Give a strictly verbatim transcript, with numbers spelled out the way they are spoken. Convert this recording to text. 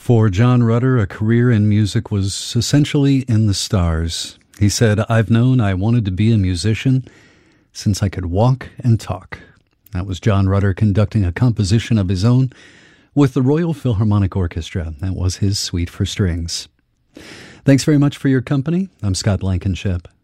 For John Rutter, a career in music was essentially in the stars. He said, "I've known I wanted to be a musician since I could walk and talk." That was John Rutter conducting a composition of his own with the Royal Philharmonic Orchestra. That was his Suite for Strings. Thanks very much for your company. I'm Scott Blankenship.